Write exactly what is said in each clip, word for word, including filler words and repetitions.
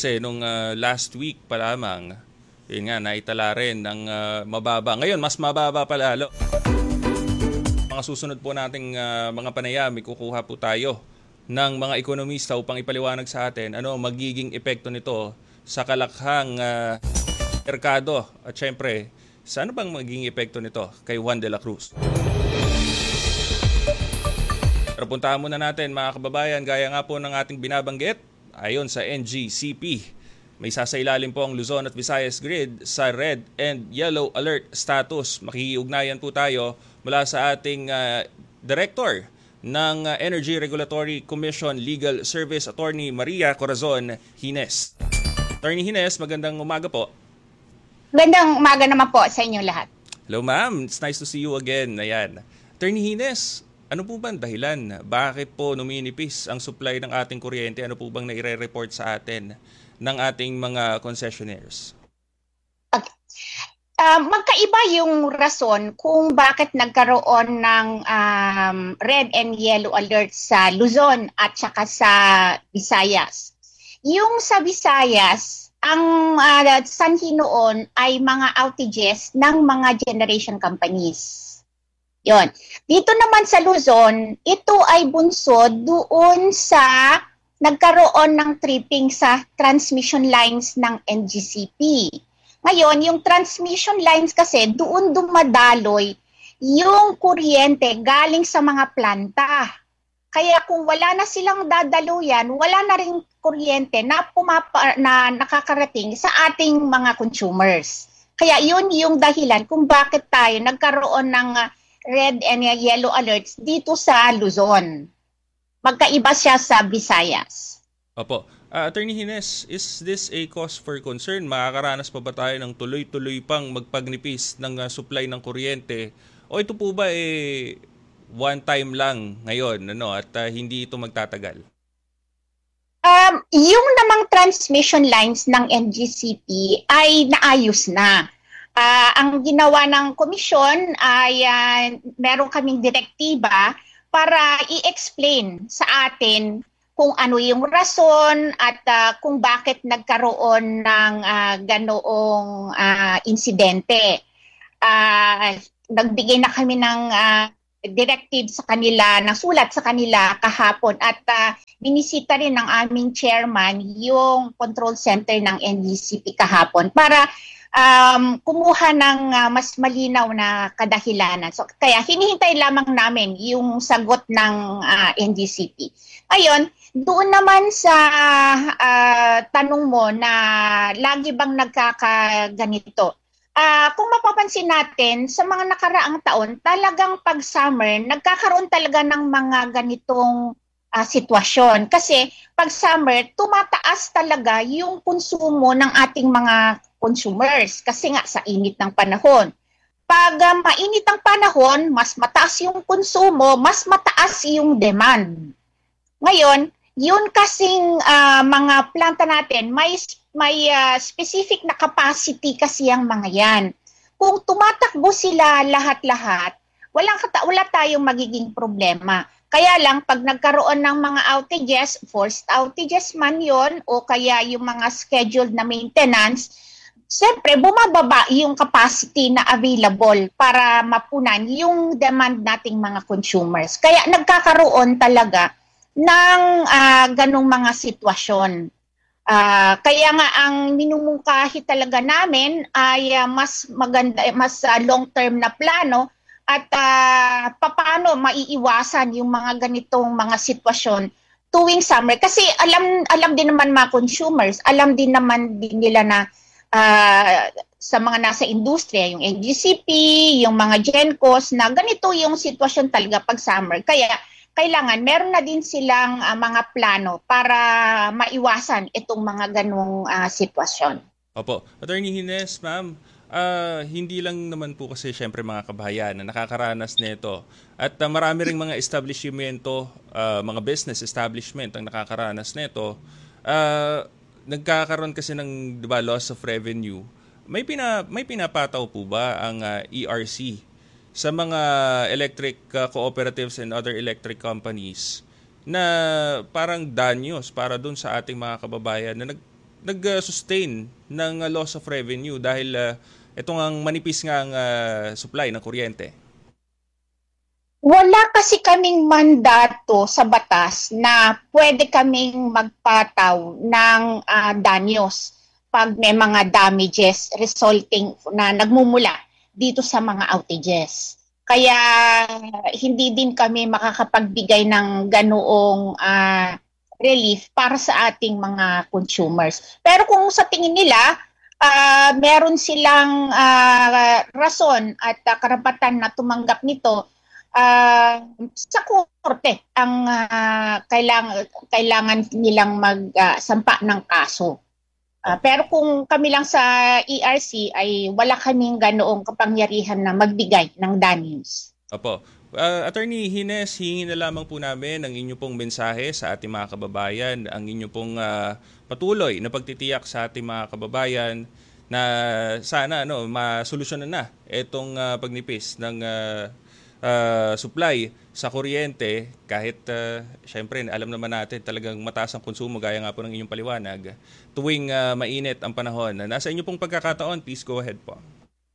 Kasi nung uh, last week pa lamang, yun nga, naitala rin ng uh, mababa. Ngayon, mas mababa pa lalo. Mga susunod po nating uh, mga panayam, ikukuha po tayo ng mga ekonomista upang ipaliwanag sa atin ano magiging epekto nito sa kalakhang uh, merkado at syempre, sa ano bang magiging epekto nito kay Juan de la Cruz. Pero puntahan muna natin mga kababayan, gaya nga po ng ating binabanggit, ayon sa N G C P, may sasailalim po ang Luzon at Visayas grid sa red and yellow alert status. Makikiugnayan po tayo mula sa ating uh, director ng uh, Energy Regulatory Commission Legal Service, Attorney Maria Corazon Hines. Attorney Hines, magandang umaga po. Magandang umaga naman po sa inyo lahat. Hello ma'am, it's nice to see you again. Ayan. Attorney Hines, ano po ba ang dahilan? Bakit po numinipis ang supply ng ating kuryente? Ano po bang naire-report sa atin ng ating mga concessionaires? Okay. Uh, magkaiba yung rason kung bakit nagkaroon ng um, red and yellow alert sa Luzon at saka sa Visayas. Yung sa Visayas, ang uh, sanhi noon ay mga outages ng mga generation companies. Yon. Dito naman sa Luzon, ito ay bunsod doon sa nagkaroon ng tripping sa transmission lines ng N G C P. Ngayon, yung transmission lines kasi doon dumadaloy yung kuryente galing sa mga planta. Kaya kung wala na silang dadaluyan, wala na ring kuryente na, pumapa, na nakakarating sa ating mga consumers. Kaya yun yung dahilan kung bakit tayo nagkaroon ng red and yellow alerts dito sa Luzon. Magkaiba siya sa Visayas. Opo. Uh, Attorney Hines, is this a cause for concern? Makakaranas pa ba tayo ng tuloy-tuloy pang magpagnipis ng uh, supply ng kuryente? O ito po ba eh one time lang ngayon ano, at uh, hindi ito magtatagal? Um, yung namang transmission lines ng N G C P ay naayos na. Uh, ang ginawa ng komisyon ay uh, meron kaming direktiba para i-explain sa atin kung ano yung rason at uh, kung bakit nagkaroon ng uh, ganoong uh, insidente. Uh, nagbigay na kami ng uh, directive sa kanila, ng sulat sa kanila kahapon at uh, binisita rin ng aming chairman yung control center ng N G C P kahapon para Um, kumuha ng uh, mas malinaw na kadahilanan. So, kaya hinihintay lamang namin yung sagot ng uh, N G C P. Ngayon, doon naman sa uh, tanong mo na lagi bang nagkakaganito. Uh, kung mapapansin natin, sa mga nakaraang taon, talagang pag summer, nagkakaroon talaga ng mga ganitong uh, sitwasyon. Kasi pag summer, tumataas talaga yung konsumo ng ating mga consumers kasi nga sa init ng panahon. Pag uh, mainit ang panahon, mas mataas yung konsumo, mas mataas yung demand. Ngayon, yun kasing uh, mga planta natin, may, may uh, specific na capacity kasi ang mga yan. Kung tumatakbo sila lahat-lahat, walang kata- wala tayong magiging problema. Kaya lang, pag nagkaroon ng mga outages, forced outages man yon o kaya yung mga scheduled na maintenance, siyempre, bumababa yung capacity na available para mapunan yung demand nating mga consumers. Kaya nagkakaroon talaga ng uh, ganong mga sitwasyon. Uh, kaya nga ang minumungkahi talaga namin ay uh, mas maganda, mas uh, long-term na plano at uh, paano maiiwasan yung mga ganitong mga sitwasyon tuwing summer. Kasi alam, alam din naman mga consumers, alam din naman din nila na Uh, sa mga nasa industriya, yung N G C P, yung mga Gencos, na ganito yung sitwasyon talaga pag summer. Kaya kailangan meron na din silang uh, mga plano para maiwasan itong mga ganong uh, sitwasyon. Opo. Attorney Hines, ma'am, uh, hindi lang naman po kasi syempre mga kabahayan na nakakaranas nito. At uh, marami ring mga establishmento, uh, mga business establishment ang nakakaranas nito. Uh, Nagkakaroon kasi ng, di ba, loss of revenue. May pina may pinapataw po ba ang uh, E R C sa mga electric uh, cooperatives and other electric companies na parang danyos para dun sa ating mga kababayan na nag nag-sustain ng uh, loss of revenue dahil uh, itong ang manipis nga ang uh, supply ng kuryente? Wala kasi kaming mandato sa batas na pwede kaming magpataw ng uh, danyos pag may mga damages resulting na nagmumula dito sa mga outages. Kaya hindi din kami makakapagbigay ng ganoong uh, relief para sa ating mga consumers. Pero kung sa tingin nila, uh, meron silang uh, rason at uh, karapatan na tumanggap nito, Uh, sa korte ang uh, kailangan kailangan nilang magsampa uh, ng kaso. Uh, pero kung kami lang sa E R C ay wala kaming ganoong kapangyarihan na magbigay ng damages. Opo. Uh, Attorney Hines, hingin na lamang po namin ang inyo pong mensahe sa ating mga kababayan, ang inyo pong uh, patuloy na pagtitiyak sa ating mga kababayan na sana ano masolusyonan na itong uh, pagnipis ng uh, Uh, supply sa kuryente kahit uh, syempre alam naman natin talagang mataas ang konsumo gaya nga po ng inyong paliwanag tuwing uh, mainit ang panahon. Nasa inyo pong pagkakataon, please go ahead po.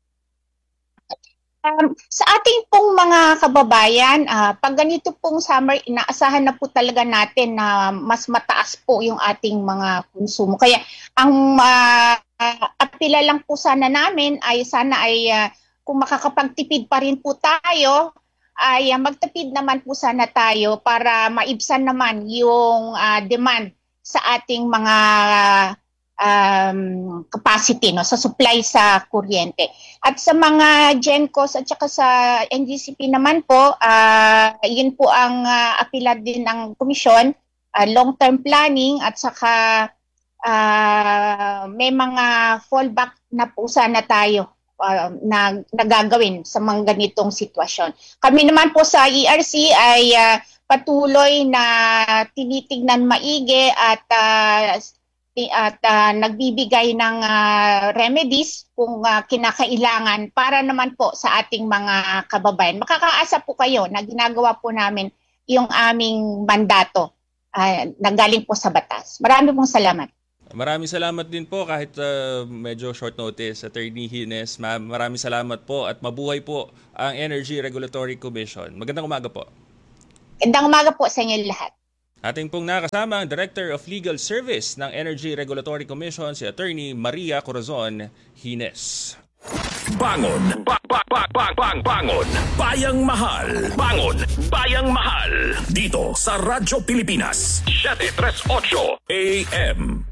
Um, sa ating pong mga kababayan, uh, pag ganito pong summer, inaasahan na po talaga natin na mas mataas po yung ating mga konsumo. Kaya ang uh, uh, apila lang po sana namin ay sana ay uh, kung makakapagtipid pa rin po tayo, ay uh, magtipid naman po sana tayo para maibsan naman yung uh, demand sa ating mga um, capacity, no, sa supply sa kuryente. At sa mga GenCos at saka sa N G C P naman po, uh, yun po ang uh, apila din ng komisyon, uh, long-term planning at saka uh, may mga fallback na po sana tayo Uh, na nagagawin sa mga ganitong sitwasyon. Kami naman po sa E R C ay uh, patuloy na tinitignan maigi at uh, at uh, nagbibigay ng uh, remedies kung uh, kinakailangan para naman po sa ating mga kababayan. Makakaasa po kayo na ginagawa po namin yung aming mandato uh, na galing po sa batas. Maraming pong salamat. Maraming salamat din po kahit uh, medyo short notice, Attorney Hines. Ma'am, maraming salamat po at mabuhay po ang Energy Regulatory Commission. Magandang umaga po. Magandang umaga po sa inyo lahat. Ating pong nakasama ang Director of Legal Service ng Energy Regulatory Commission, si Attorney Maria Corazon Hines. Bangon, ba, ba, ba, ba, bang, bangon, bayang mahal, bangon, bayang mahal, dito sa Radyo Pilipinas, seven thirty-eight A M.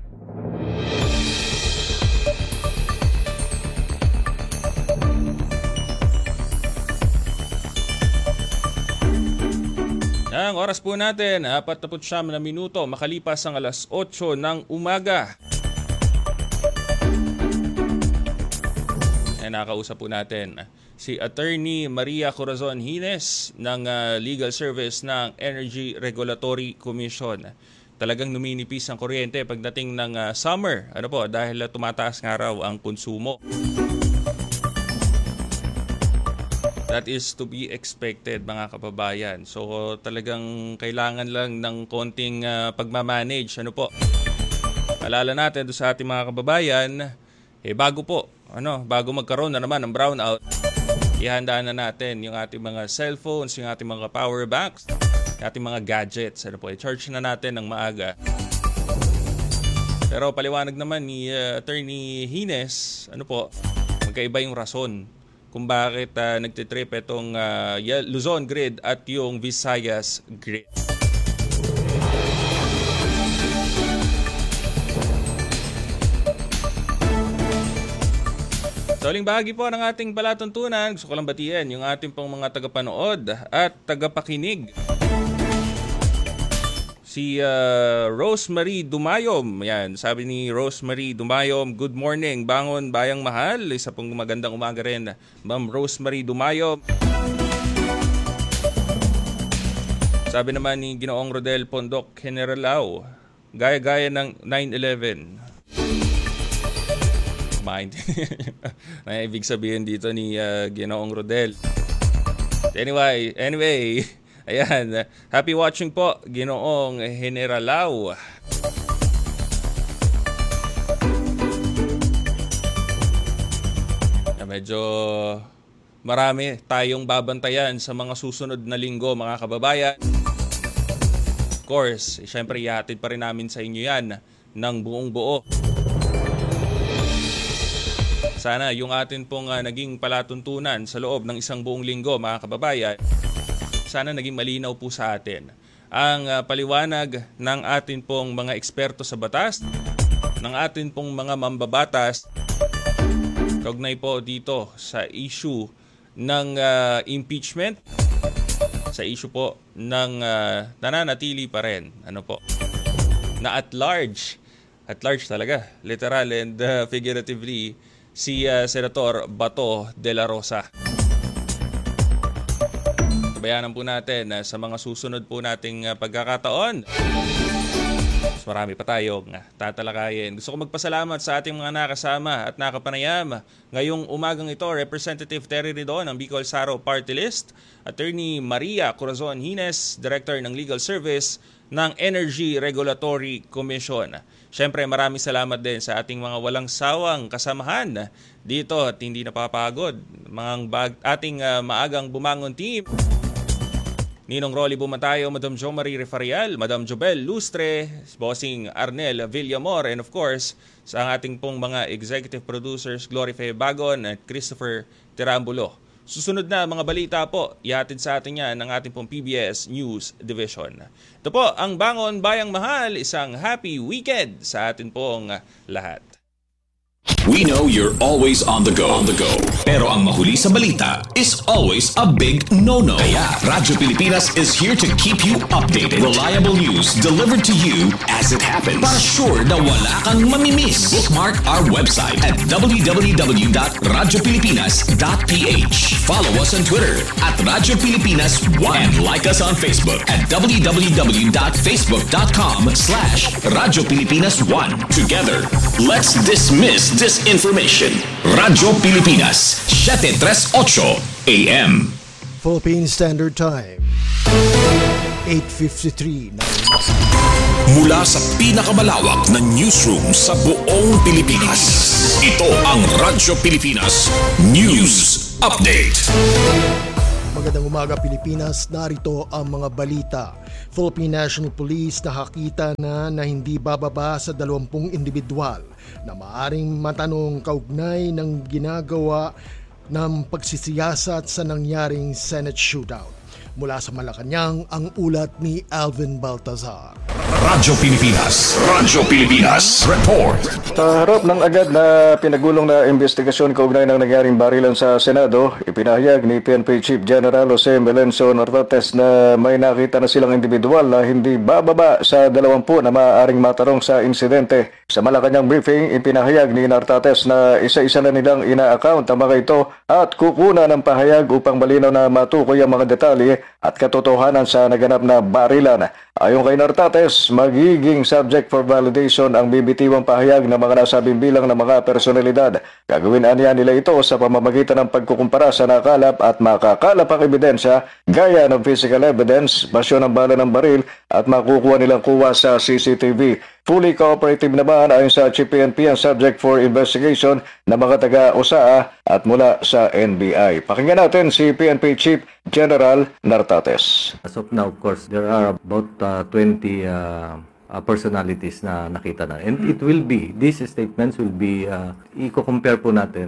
Ang oras po natin, apat na siyam na minuto, makalipas ang alas otso ng umaga. Ay, nakausap po natin si Attorney Maria Corazon Hines ng uh, Legal Service ng Energy Regulatory Commission. Talagang numinipis ang kuryente pagdating ng uh, summer. Ano po, dahil uh, tumataas nga raw ang konsumo. That is to be expected, mga kababayan. So talagang kailangan lang ng konting uh, pagmamanage. Ano po? Alala natin doon sa ating mga kababayan, eh bago po, ano, bago magkaroon na naman ng brownout, ihanda na natin yung ating mga cellphones, yung ating mga power banks, yung ating mga gadgets. Ano po, i-charge na natin ng maaga. Pero paliwanag naman ni uh, Attorney Hines, ano po, magkaiba yung rason kung bakit uh, nagtitrip itong uh, Luzon grid at yung Visayas grid. Sa huling bahagi po ng ating palatuntunan, gusto ko lang batiin yung ating pong mga tagapanood at tagapakinig. Si uh, Rosemary Dumayom, yan, sabi ni Rosemary Dumayom, good morning, bangon bayang mahal. Isa pong magandang umaga rin, Ma'am Rosemary Dumayom. Sabi naman ni Ginoong Rodel Pondok Generalao, gaya-gaya ng nine eleven. Mind. Na ibig sabihin dito ni uh, Ginoong Rodel. Anyway, anyway, ayan, happy watching po, Ginoong Generalao. medyo marami tayong babantayan sa mga susunod na linggo, mga kababayan. Of course, eh, syempre ihatid pa rin namin sa inyo yan ng buong buo. Sana yung atin pong uh, naging palatuntunan sa loob ng isang buong linggo, mga kababayan, sana naging malinaw po sa atin ang uh, paliwanag ng atin pong mga eksperto sa batas, ng atin pong mga mambabatas, kaugnay po dito sa issue ng uh, impeachment, sa issue po ng uh, nananatili pa rin, ano po, na at large, at large talaga, literal and uh, figuratively, si uh, Senator Bato de la Rosa. Tabayanan po natin uh, sa mga susunod po nating uh, pagkakataon. Mas marami pa tayong uh, tatalakayin. Gusto ko magpasalamat sa ating mga nakasama at nakapanayam. Ngayong umagang ito, Representative Terry Ridon ng Bicol Saro Party List, Attorney Maria Corazon Hines, Director ng Legal Service ng Energy Regulatory Commission. Siyempre, maraming salamat din sa ating mga walang sawang kasamahan dito at hindi napapagod. Mga bag- ating uh, maagang bumangon team. Ninong Rolly Bumatayo, Madam Jo Marie Refarial, Madam Jobel Lustre, Bossing Arnel Villamor, and of course, sa ating pong mga executive producers, Glory Fe Bagon at Christopher Tirambulo. Susunod na mga balita po, ihatid sa atin yan ng ating pong P B S News Division. Ito po, ang Bangon Bayang Mahal, isang happy weekend sa atin pong lahat. We know you're always on the go. On the go. Pero ang mahuli sa balita is always a big no-no. Kaya Radyo Pilipinas is here to keep you updated. Reliable news delivered to you as it happens. Para sure na wala kang mamimiss. Bookmark our website at w w w dot radyo pilipinas dot p h. Follow us on Twitter at Radyo Pilipinas one. And like us on Facebook at w w w dot facebook dot com slash Radyo Pilipinas one. Together, let's dismiss disinformation. Radyo Pilipinas, seven thirty-eight A M. Philippine Standard Time, eight fifty-three. Mula sa pinakamalawak na newsroom sa buong Pilipinas, ito ang Radyo Pilipinas News Update. Magandang umaga Pilipinas, narito ang mga balita. Philippine National Police nakakita na na hindi bababa sa dalawampung individual na maaring matanong kaugnay ng ginagawa ng pagsisiyasat sa nangyaring Senate shootout. Mula sa Malacanang, ang ulat ni Alvin Baltazar. Radyo Pilipinas, Radyo Pilipinas, report. Sa harap ng agad na pinagulong na investigasyon kaugnay ng nangyaring barilan sa Senado, ipinahayag ni P N P Chief General Jose Melencio Nartates na may nakita na silang individual na hindi bababa sa dalawampu na maaaring matarong sa insidente. Sa Malacanang briefing, ipinahayag ni Nartates na isa-isa na nilang ina-account ang mga ito at kukuna ng pahayag upang malinaw na matukoy ang mga detalye at katotohanan sa naganap na barilan. Ayon kay Nartates, magiging subject for validation ang bibitiwang pahayag ng mga nasabing bilang ng mga personalidad. Gagawin aniya nila ito sa pamamagitan ng pagkukumpara sa nakalap at makakalap ang ebidensya gaya ng physical evidence, basyon ng bala ng baril at makukuha nilang kuha sa C C T V. Fully cooperative naman ayon sa Chief P N P ang subject for investigation na mga taga-U S A at mula sa N B I. Pakinggan natin si P N P Chief General Nartates. As of now, of course, there are about uh, twenty uh, uh, personalities na nakita na. And it will be, these statements will be, uh, i-compare po natin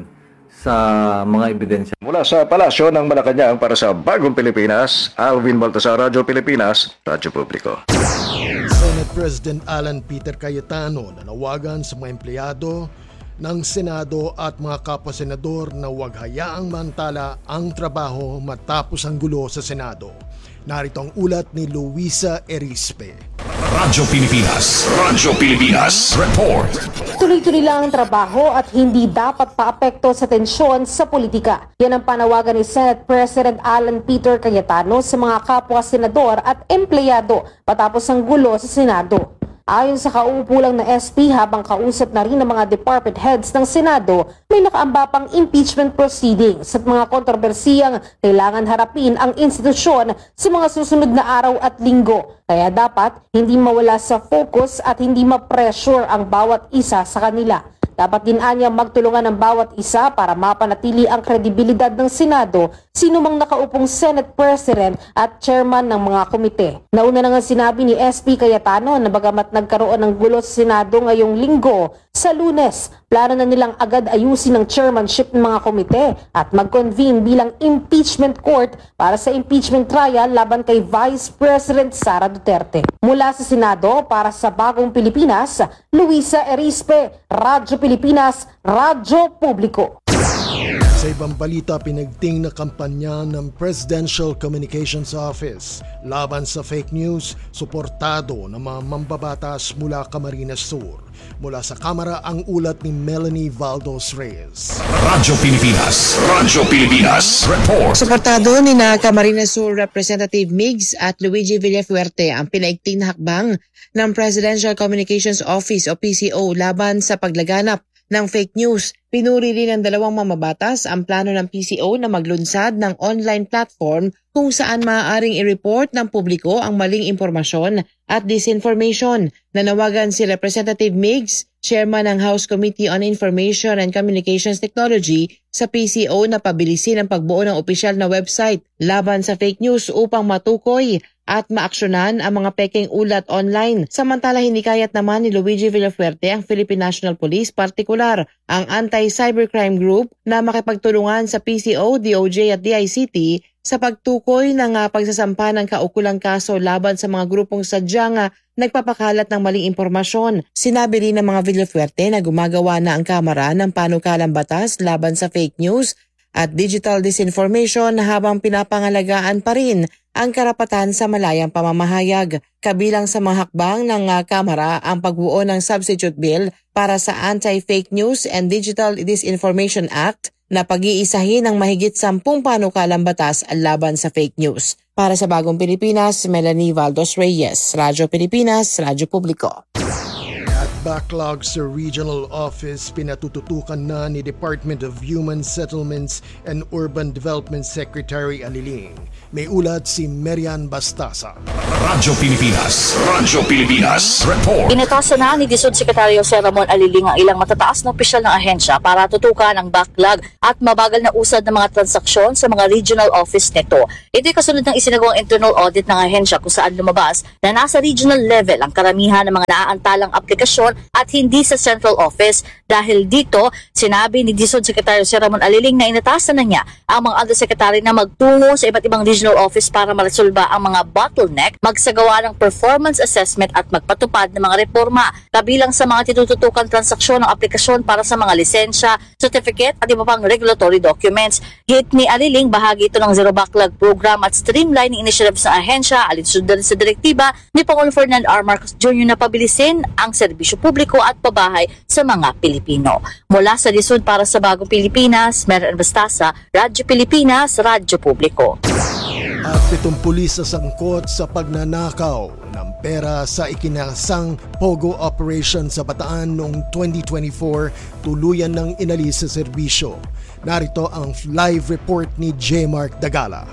sa mga ebidensya. Mula sa Palasyo ng Malacanang para sa Bagong Pilipinas, Alvin Baltazar, Radyo Pilipinas, Radyo Publiko. Senate President Alan Peter Cayetano nanawagan sa mga empleyado ng Senado at mga kapwa-senador na huwag hayaang mantala ang trabaho matapos ang gulo sa Senado. Narito ang ulat ni Luisa Erispe. Radyo Pilipinas, Radyo Pilipinas, report. Tuloy-tuloy lang ang trabaho at hindi dapat paapekto sa tensyon sa politika. Yan ang panawagan ni Senate President Alan Peter Cayetano sa mga kapwa-senador at empleyado patapos ang gulo sa Senado. Ayon sa kauupo lang na S P habang kausap na rin ng mga department heads ng Senado, may nakaamba pang impeachment proceedings at mga kontrobersiyang kailangan harapin ang institusyon sa mga susunod na araw at linggo. Kaya dapat hindi mawala sa focus at hindi ma-pressure ang bawat isa sa kanila. Dapat din anya magtulungan ng bawat isa para mapanatili ang kredibilidad ng Senado, sino mang nakaupong Senate President at Chairman ng mga komite. Nauna na nga sinabi ni S P Cayetano na bagamat nagkaroon ng gulo sa Senado ngayong linggo, sa Lunes, plano na nilang agad ayusin ang chairmanship ng mga komite at mag-convene bilang impeachment court para sa impeachment trial laban kay Vice President Sara Duterte. Mula sa Senado, para sa Bagong Pilipinas, Luisa Erispe, Radyo Pilipinas, Radyo Publiko. Sa ibang balita, pinagting na kampanya ng Presidential Communications Office laban sa fake news, suportado ng mga mambabatas mula Camarines Sur. Mula sa Kamara, ang ulat ni Melanie Valdos Reyes. Radyo Pilipinas, Radyo Pilipinas, report. Suportado ni na Camarines Sur Representative Migs at Luigi Villafuerte ang pinaigting na hakbang ng Presidential Communications Office o P C O laban sa paglaganap ng fake news. Pinuri rin ng dalawang mamabatas ang plano ng P C O na maglunsad ng online platform kung saan maaaring i-report ng publiko ang maling impormasyon at disinformation. Nanawagan si Representative Migs, Chairman ng House Committee on Information and Communications Technology, sa P C O na pabilisin ang pagbuo ng opisyal na website laban sa fake news upang matukoy at maaksyonan ang mga peking ulat online. Samantala, hinikayat naman ni Luigi Villafuerte ang Philippine National Police, partikular ang Anti-Cybercrime Group, na makipagtulungan sa P C O, D O J at D I C T sa pagtukoy ng uh, pagsasampa ng kaukulang kaso laban sa mga grupong sadyang uh, nagpapakalat ng maling impormasyon. Sinabi rin ng mga Villafuerte na gumagawa na ang Kamara ng panukalang batas laban sa fake news at digital disinformation habang pinapangalagaan pa rin ang karapatan sa malayang pamamahayag. Kabilang sa mga hakbang ng uh, Kamara ang pagbuo ng substitute bill para sa Anti-Fake News and Digital Disinformation Act na pag-iisahin ng mahigit sampung panukalang batas laban sa fake news. Para sa Bagong Pilipinas, Melanie Valdos Reyes, Radyo Pilipinas, Radyo Publiko. At backlog sa Regional Office, pinatututukan na ni Department of Human Settlements and Urban Development Secretary Aliling. May ulat si Merian Bastasa. Radyo Pilipinas, Radyo Pilipinas, report. Inatasan na ni D S U D Secretary Jose Ramon Aliling ang ilang matataas na opisyal ng ahensya para tutukan ang backlog at mabagal na usad ng mga transaksyon sa mga regional office nito. Ito'y kasunod ng isinagawang internal audit ng ahensya kung saan lumabas na nasa regional level ang karamihan ng mga naaantalang aplikasyon at hindi sa central office. Dahil dito, sinabi ni D S U D Secretary Jose Ramon Aliling na inatasan na niya ang mga undersecretary na magtungo sa iba't ibang regional office para maresolba ang mga bottleneck, magsagawa ng performance assessment at magpatupad ng mga reforma. Kabilang sa mga tinututukan transaksyon ng aplikasyon para sa mga lisensya, certificate at iba pang regulatory documents. Hit ni Aliling, bahagi ito ng Zero Backlog Program at streamlining initiatives sa ahensya, alinsundan sa direktiba ni Pangulong Ferdinand R. Marcos Junior na pabilisin ang serbisyo publiko at pabahay sa mga Pilipino. Mula sa D S U D para sa Bagong Pilipinas, Merian Bastasa, Radyo Pilipinas, Radyo Publiko. At pitong pulis sa sangkot sa pagnanakaw ng pera sa ikinasang Pogo Operation sa Bataan noong twenty twenty-four tuluyan ng inalis sa serbisyo. Narito ang live report ni J. Mark Dagala.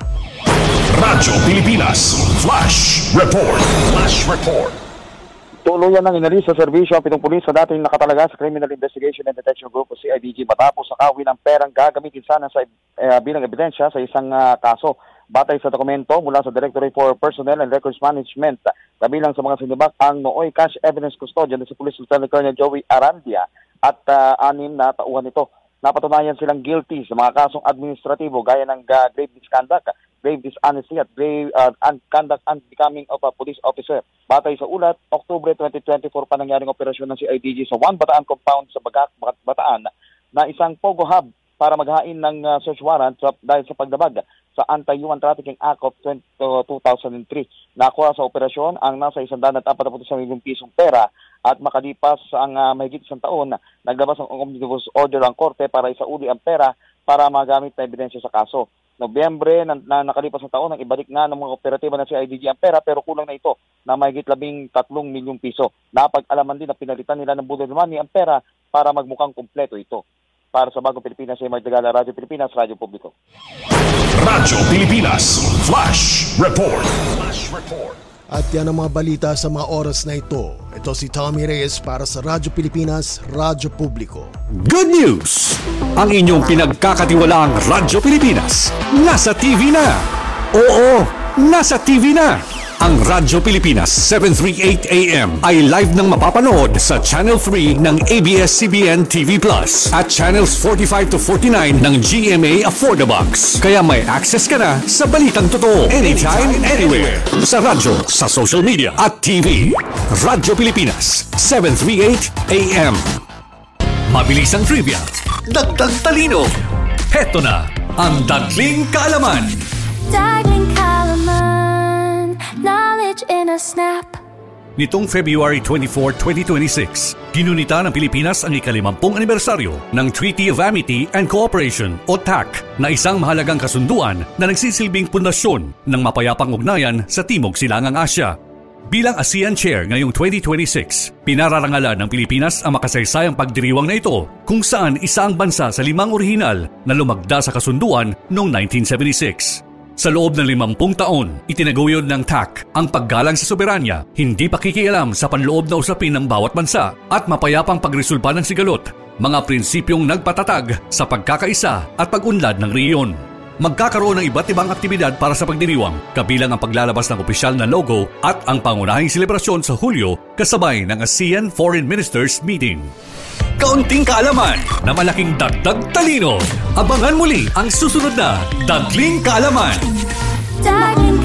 Radyo Pilipinas, Flash Report. Flash Report. Tuluyan ng inalis sa serbisyo ang pitong pulis sa dating nakatalaga sa Criminal Investigation and Detection Group o C I D G matapos sakawin ng perang gagamitin sana sa uh, bilang ebidensya sa isang uh, kaso. Batay sa dokumento mula sa Directorate for Personnel and Records Management, kabilang sa mga sinibak ang nooy cash evidence custodian na si Police Lieutenant Colonel Joey Arandia at uh, anim na tauhan nito. Napatunayan silang guilty sa mga kasong administratibo gaya ng uh, grave misconduct, grave dishonesty at grave uh, conduct unbecoming of a police officer. Batay sa ulat, Oktubre twenty twenty-four pa nangyaring operasyon ng C I D G sa One Bataan Compound sa Bagak, Bataan na isang Pogo Hub para maghain ng uh, search warrant sa, dahil sa pagdabag sa Anti-Human Trafficking Act of two thousand three. Nakuha sa operasyon ang nasa one hundred forty-one milyong pisong pera at makalipas ang uh, mahigit isang taon, naglabas ng omnibus order ang korte para isauli ang pera para magamit na ebidensya sa kaso. Nobyembre na, na nakalipas ng taon, ang ibalik nga ng mga operatiba ng C I D G ang pera pero kulang na ito na mahigit labing tatlong milyong piso. Napag-alaman din na pinalitan nila ng bullet money ang pera para magmukhang kumpleto ito. Para sa Bagong Pilipinas, J. Mark Dagala, Radyo Pilipinas, Radyo Publiko. Radyo Pilipinas, Flash Report. Flash Report. At yan ang mga balita sa mga oras na ito. Ito si Tommy Reyes para sa Radyo Pilipinas, Radyo Publiko. Good news! Ang inyong pinagkakatiwalaang Radyo Pilipinas nasa T V na. Oo, nasa T V na. Ang Radyo Pilipinas seven thirty-eight A M ay live nang mapapanood sa Channel three ng A B S C B N T V Plus at Channels forty-five to forty-nine ng G M A Affordabox. Kaya may access ka na sa balitang totoo anytime, anywhere. Sa radyo, sa social media at T V. Radyo Pilipinas seven thirty-eight A M. Mabilis ang trivia, dagdag talino. Heto na ang Dagling Kaalaman. Dagling Kaalaman. Knowledge in a snap. Nitong February twenty-fourth, twenty twenty-six, ginunita ng Pilipinas ang ikalimampung anibersaryo ng Treaty of Amity and Cooperation o T A C na isang mahalagang kasunduan na nagsisilbing pundasyon ng mapayapang ugnayan sa Timog Silangang Asya. Bilang ASEAN Chair ngayong twenty twenty-six, pinararangalan ng Pilipinas ang makasaysayang pagdiriwang na ito kung saan isa ang bansa sa limang orihinal na lumagda sa kasunduan noong nineteen seventy-six. Sa loob ng limampung taon, itinaguyod ng T A C ang paggalang sa soberanya, hindi pakikialam sa panloob na usapin ng bawat bansa at mapayapang pagresolba ng sigalot, mga prinsipyong nagpatatag sa pagkakaisa at pag-unlad ng rehiyon. Magkakaroon ng iba't ibang aktibidad para sa pagdiriwang, kabilang ang paglalabas ng opisyal na logo at ang pangunahing selebrasyon sa Hulyo kasabay ng ASEAN Foreign Ministers Meeting. Kaunting kaalaman na malaking dagdag talino. Abangan muli ang susunod na Dagling Kaalaman. Dagling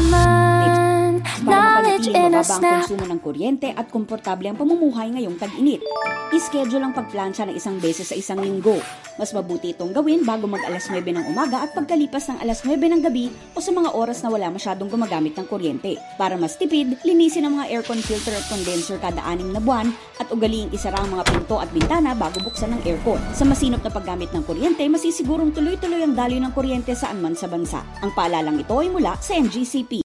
Kaalaman. Knowledge in a mababa ang snap. konsumo ng kuryente at komportable ang pamumuhay ngayong tag-init. I-schedule ang pagplansya ng isang beses sa isang linggo. Mas mabuti itong gawin bago mag-alas nuwebe ng umaga at pagkalipas ng alas nuwebe ng gabi o sa mga oras na wala masyadong gumagamit ng kuryente. Para mas tipid, linisin ang mga aircon filter at condenser kada anim na buwan at ugaliing isara ang mga pinto at bintana bago buksan ng aircon. Sa masinop na paggamit ng kuryente, masisigurong tuloy-tuloy ang daloy ng kuryente saan man sa bansa. Ang paalalang ito ay mula sa M G C P.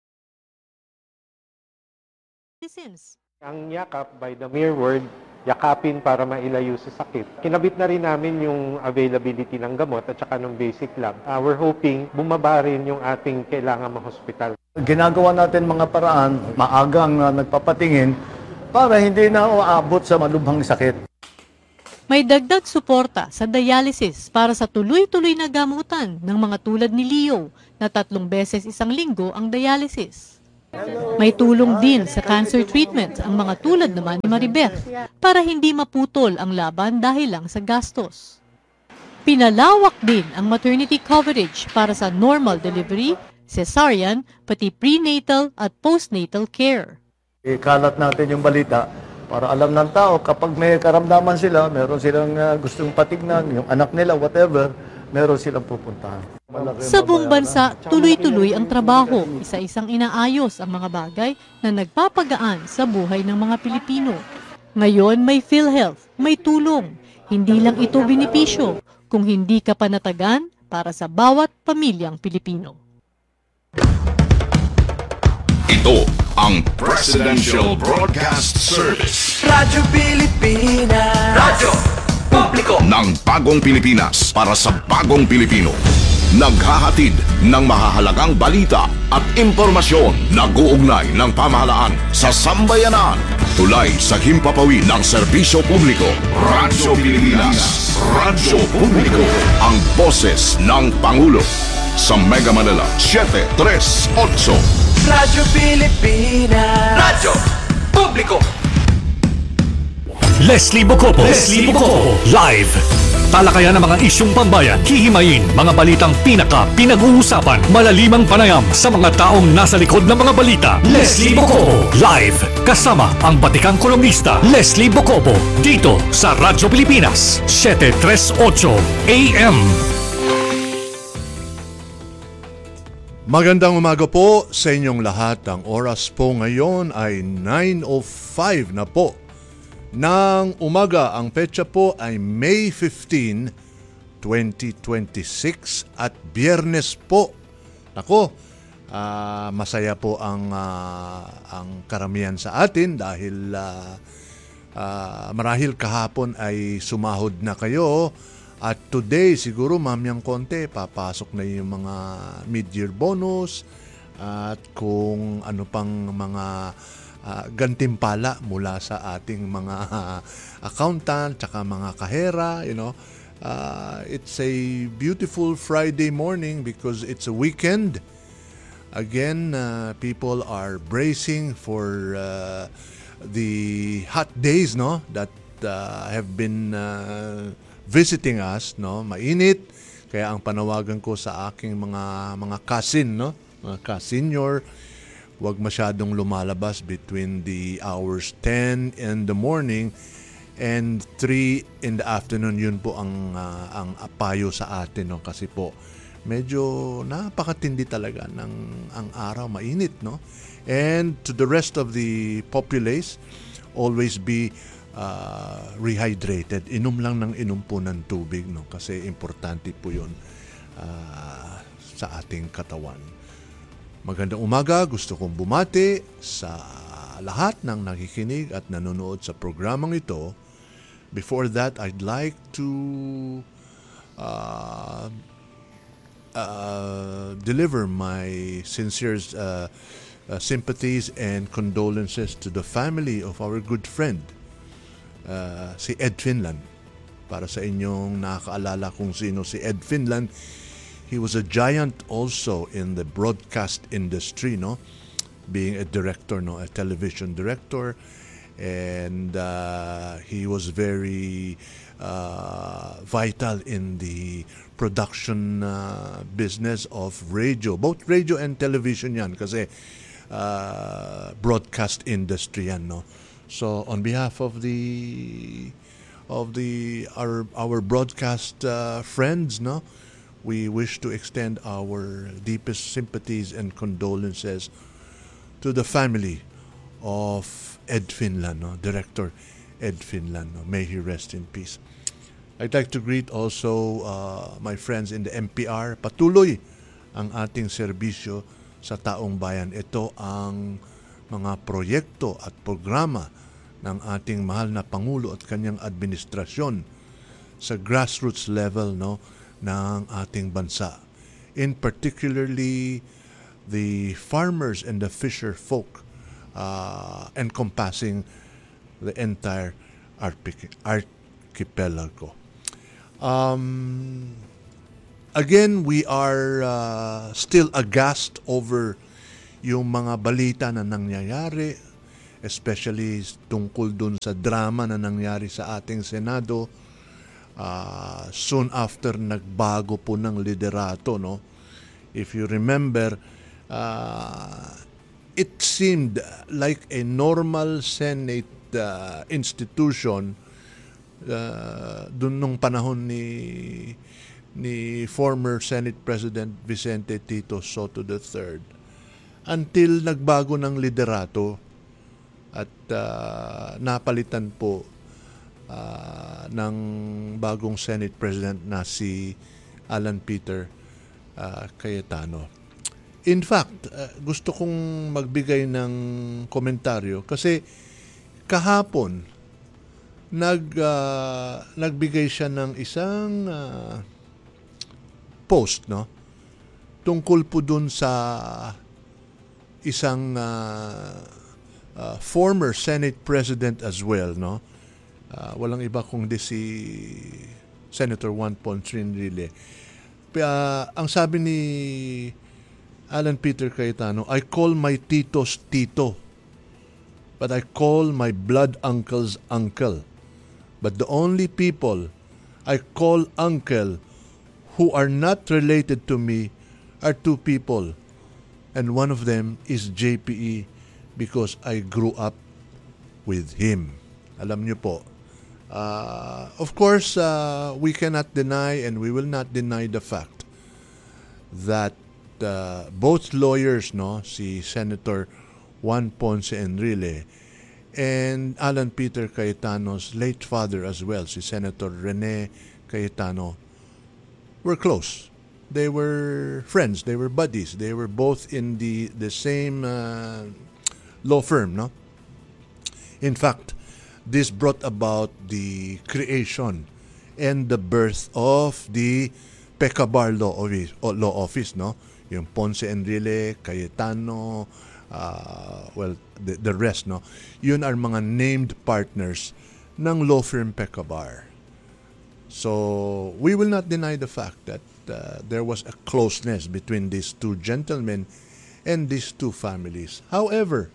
Ang yakap by the mere word, yakapin para mailayo sa sakit. Kinabit na rin namin yung availability ng gamot at saka ng basic lab. Uh, we're hoping bumaba rin yung ating kailangan ma-hospital. Ginagawa natin mga paraan, maagang uh, nagpapatingin para hindi na uabot sa malubhang sakit. May dagdag suporta sa dialysis para sa tuloy-tuloy na gamutan ng mga tulad ni Leo na tatlong beses isang linggo ang dialysis. May tulong din sa cancer treatment ang mga tulad naman ni Maribeth para hindi maputol ang laban dahil lang sa gastos. Pinalawak din ang maternity coverage para sa normal delivery, cesarean, pati prenatal at postnatal care. Ikalat natin yung balita para alam ng tao kapag may karamdaman sila, meron silang uh, gustong patignan, yung anak nila, whatever, meron silang pupuntahan. Sa buong bansa, tuloy-tuloy ang trabaho, isa-isang inaayos ang mga bagay na nagpapagaan sa buhay ng mga Pilipino. Ngayon may PhilHealth, may tulong. Hindi lang ito benepisyo, kung hindi ka panatagan para sa bawat pamilyang Pilipino. Ito ang Presidential Broadcast Service. Radyo Pilipinas. Radyo Publiko ng bagong Pilipinas para sa bagong Pilipino. Naghahatid ng mahahalagang balita at impormasyon na guugnay ng pamahalaan sa sambayanan. Tulay sa himpapawid ng serbisyo publiko. Radyo Pilipinas. Radyo Publiko. Ang boses ng Pangulo. Sa Mega Manila, seven three eight. Radyo Pilipinas. Radyo Publiko. Leslie Bocopo. Leslie Bocopo. Live. Talakayan ng mga isyong pambayan, hihimayin mga balitang pinaka pinag-uusapan, malalimang panayam sa mga taong nasa likod ng mga balita. Leslie Bocopo. Live. Kasama ang batikang kolumnista Leslie Bocopo. Dito sa Radyo Pilipinas, seven thirty-eight A M. Magandang umaga po sa inyong lahat. Ang oras po ngayon ay nine oh five na po ng umaga. Ang petsa po ay May fifteenth, twenty twenty-six at Biyernes po. Nako, uh, masaya po ang uh, ang karamihan sa atin dahil uh, uh, marahil kahapon ay sumahod na kayo. At today, siguro mamiyang konti, papasok na yung mga mid-year bonus at kung ano pang mga uh, gantimpala mula sa ating mga uh, accountant tsaka mga kahera, you know. Uh, it's a beautiful Friday morning because it's a weekend. Again, uh, people are bracing for uh, the hot days, no, that uh, have been uh, visiting us, no. Mainit, kaya ang panawagan ko sa aking mga mga cousin, no, mga ka-senior, wag masyadong lumalabas between the hours ten in the morning and three in the afternoon. Yun po ang uh, ang payo sa atin, no, kasi po medyo napakatindi talaga ng ang araw, mainit, no? And to the rest of the populace, always be uh, rehydrated. Inom lang ng inom po ng tubig, no? Kasi importante po yun uh, sa ating katawan. Magandang umaga, gusto kong bumati sa lahat ng nakikinig at nanonood sa programang ito. Before that, I'd like to uh, Uh, deliver my sincere uh, uh, sympathies and condolences to the family of our good friend, uh, si Ed Finlan. Para sa inyong nakakaalala kung sino si Ed Finlan, he was a giant also in the broadcast industry, no? Being a director, no, a television director, and uh, he was very uh, vital in the production uh, business of radio, both radio and television yan, kasi uh, broadcast industry yan, no. So on behalf of the of the our our broadcast uh, friends, no, we wish to extend our deepest sympathies and condolences to the family of Ed Finlan, no, Director Ed Finlan, no. May he rest in peace. I'd like to greet also uh, my friends in the M P R. Patuloy ang ating serbisyo sa taong bayan. Ito ang mga proyekto at programa ng ating mahal na Pangulo at kanyang administrasyon sa grassroots level, no, ng ating bansa. In particularly the farmers and the fisher folk, uh, encompassing the entire archipelago. Um, again, we are uh, still aghast over yung mga balita na nangyayari, especially tungkol dun sa drama na nangyari sa ating Senado. Uh, soon after, nagbago po ng liderato, no? If you remember, uh, it seemed like a normal Senate uh, institution Uh, dun nung panahon ni ni former Senate President Vicente Tito Soto the third, until nagbago ng liderato at uh, napalitan po uh, ng bagong Senate President na si Alan Peter uh, Cayetano. In fact, uh, gusto kong magbigay ng komentaryo kasi kahapon nag uh, nagbigay siya ng isang uh, post, no, tungkol po dun sa isang uh, uh, former Senate President as well, no. Uh, walang iba kundi si Senator Juan Ponce Enrile. Uh, ang sabi ni Alan Peter Cayetano, I call my titos tito, but I call my blood uncles uncle. But the only people I call uncle who are not related to me are two people. And one of them is J P E because I grew up with him. Alam niyo po. Uh, of course, uh, we cannot deny and we will not deny the fact that uh, both lawyers, no, si Senator Juan Ponce Enrile and Alan Peter Cayetano's late father as well, si Senator Rene Cayetano, were close. They were friends. They were buddies. They were both in the the same uh, law firm, no? In fact, this brought about the creation and the birth of the PECABAR Law Office, law office, no? yung Ponce Enrile, Cayetano, uh, well, the, the rest, no? Yun are mga named partners ng law firm Pecabar. So, we will not deny the fact that uh, there was a closeness between these two gentlemen and these two families. However,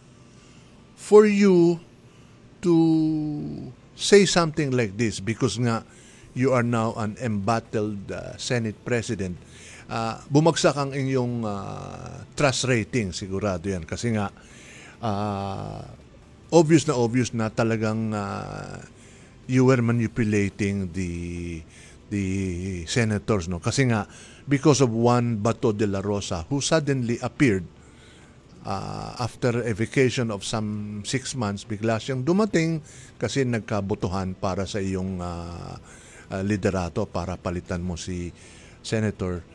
for you to say something like this, because nga you are now an embattled uh, Senate President, uh, bumagsak ang inyong uh, trust rating, sigurado yan. Kasi nga, uh, obvious na obvious na talagang uh, you were manipulating the the senators, no? Kasi nga, because of one Bato de la Rosa who suddenly appeared uh, after a vacation of some six months, bigla siyang dumating kasi nagkabotohan para sa iyong uh, uh, liderato para palitan mo si Senator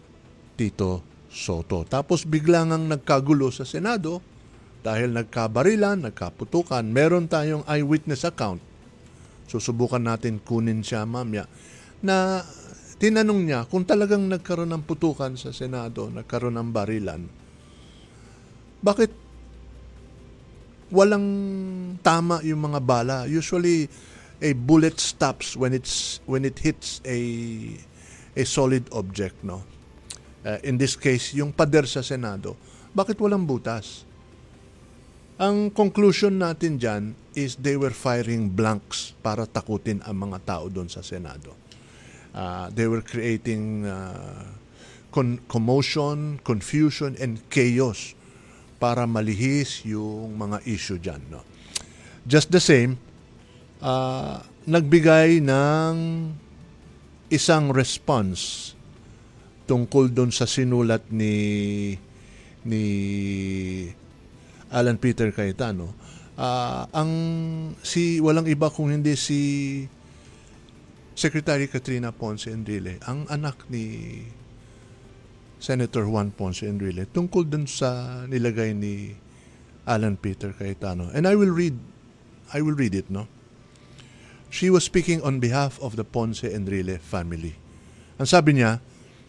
Tito Soto. Tapos bigla ngang nagkagulo sa Senado dahil nagkabarilan, nagkaputukan. Meron tayong eyewitness account. Susubukan natin kunin siya mamaya, na tinanong niya kung talagang nagkaroon ng putukan sa Senado, nagkaroon ng barilan, bakit walang tama yung mga bala? Usually a bullet stops when it's when it hits a a solid object, no? Uh, in this case, yung pader sa Senado, bakit walang butas? Ang conclusion natin dyan is they were firing blanks para takutin ang mga tao doon sa Senado. Uh, they were creating uh, con- commotion, confusion, and chaos para malihis yung mga issue dyan. No? Just the same, uh, nagbigay ng isang response tungkol doon sa sinulat ni ni Alan Peter Cayetano. Uh, ang si walang iba kung hindi si Secretary Katrina Ponce Enrile, ang anak ni Senator Juan Ponce Enrile, tungkol dun sa nilagay ni Alan Peter Cayetano. And I will read I will read it, no? She was speaking on behalf of the Ponce Enrile family. Ang sabi niya,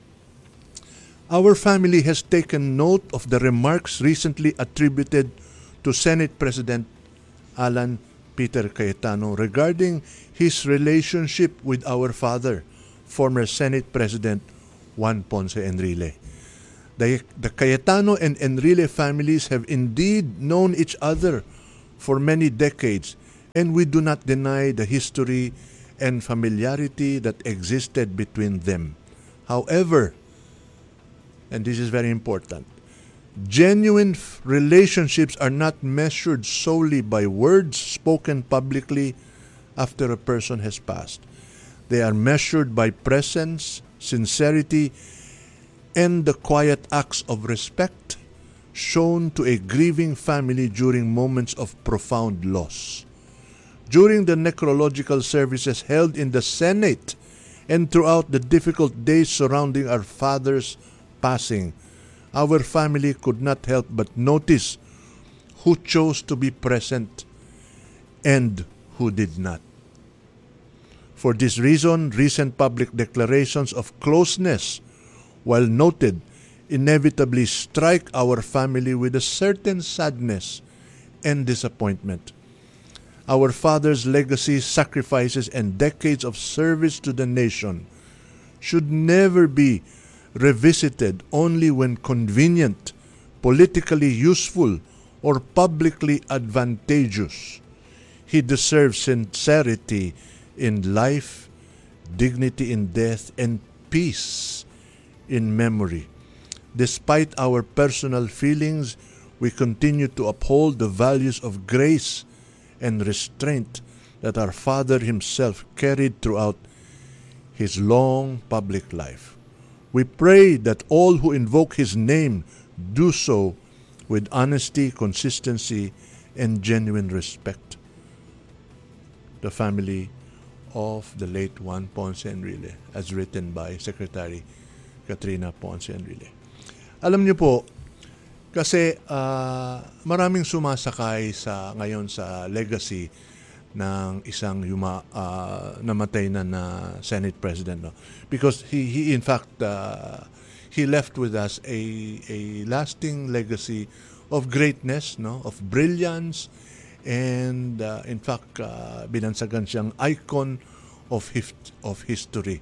"Our family has taken note of the remarks recently attributed to Senate President Alan Peter Cayetano regarding his relationship with our father, former Senate President Juan Ponce Enrile. The, the Cayetano and Enrile families have indeed known each other for many decades, and we do not deny the history and familiarity that existed between them. However," and this is very important, "genuine f- relationships are not measured solely by words spoken publicly after a person has passed. They are measured by presence, sincerity, and the quiet acts of respect shown to a grieving family during moments of profound loss. During the necrological services held in the Senate and throughout the difficult days surrounding our father's passing, our family could not help but notice who chose to be present and who did not. For this reason, recent public declarations of closeness, while noted, inevitably strike our family with a certain sadness and disappointment. Our father's legacy, sacrifices, and decades of service to the nation should never be revisited only when convenient, politically useful, or publicly advantageous. He deserves sincerity in life, dignity in death, and peace in memory. Despite our personal feelings, we continue to uphold the values of grace and restraint that our father himself carried throughout his long public life. We pray that all who invoke his name do so with honesty, consistency, and genuine respect." The family of the late Juan Ponce Enrile, as written by Secretary Katrina Ponce Enrile. Alam niyo po, kasi uh, maraming sumasakay sa ngayon sa legacy ng isang yuma, uh, namatay na na Senate President, no? Because he he in fact uh, he left with us a a lasting legacy of greatness, no, of brilliance, and uh, in fact, uh, binansagan siyang icon of hif- of history.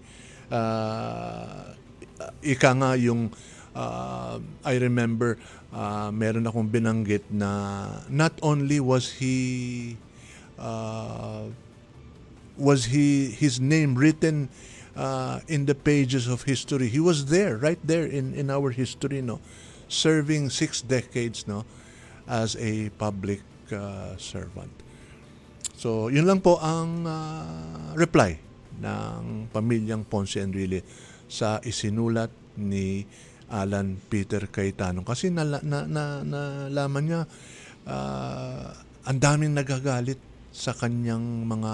Uh, ika nga yung uh, I remember uh, meron akong binanggit na not only was he uh, was he his name written uh, in the pages of history, he was there, right there in in our history, no, serving six decades, no, as a public uh, servant. So yun lang po ang uh, reply ng pamilyang Ponce Enrile sa isinulat ni Alan Peter Cayetano, kasi nala, na, na, nalaman niya uh, ang daming nagagalit sa kanyang mga